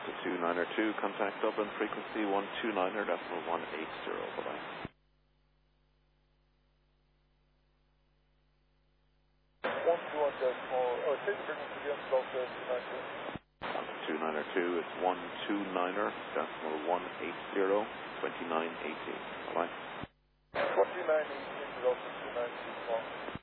Delta 292, contact Dublin frequency 129.180. Bye-bye. 292, it's 129.180, 2980. Bye-bye. 129.80, Delta 292.